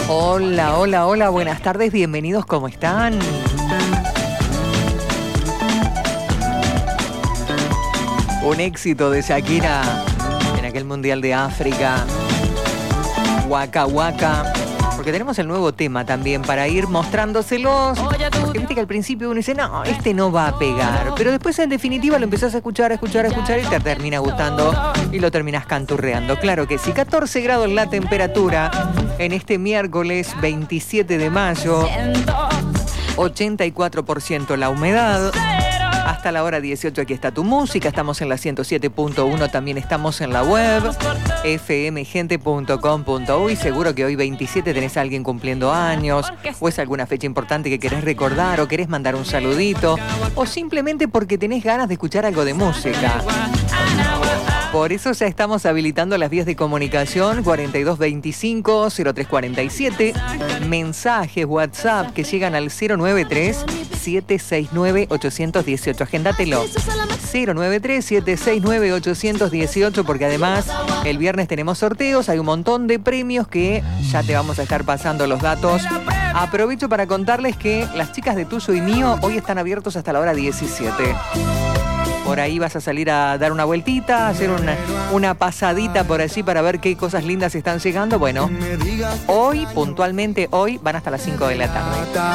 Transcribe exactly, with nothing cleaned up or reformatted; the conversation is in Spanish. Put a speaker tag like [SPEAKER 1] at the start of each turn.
[SPEAKER 1] Hola, hola, hola, buenas tardes, bienvenidos, ¿cómo están? Un éxito de Shakira en aquel Mundial de África, Waka Waka, porque tenemos el nuevo tema también para ir mostrándoselos, porque viste que al principio uno dice, no, este no va a pegar, pero después en definitiva lo empezás a escuchar, a escuchar, a escuchar y te termina gustando y lo terminás canturreando. Claro que sí, catorce grados la temperatura en este miércoles veintisiete de mayo, ochenta y cuatro por ciento la humedad. Hasta la hora dieciocho aquí está tu música, estamos en la ciento siete punto uno, también estamos en la web efe eme gente punto com punto uy. Seguro que hoy veintisiete tenés a alguien cumpliendo años, o es alguna fecha importante que querés recordar, o querés mandar un saludito, o simplemente porque tenés ganas de escuchar algo de música. Por eso ya estamos habilitando las vías de comunicación cuarenta y dos veinticinco cero tres cuarenta y siete, mensajes WhatsApp que llegan al cero nueve tres siete seis nueve ocho uno ocho, agéndatelo, cero nueve tres siete seis nueve ocho uno ocho, porque además el viernes tenemos sorteos, hay un montón de premios que ya te vamos a estar pasando los datos. Aprovecho para contarles que las chicas de Tuyo y Mío hoy están abiertos hasta la hora diecisiete. Por ahí vas a salir a dar una vueltita, a hacer una, una pasadita por allí para ver qué cosas lindas están llegando. Bueno, hoy, puntualmente hoy, van hasta las cinco de la tarde.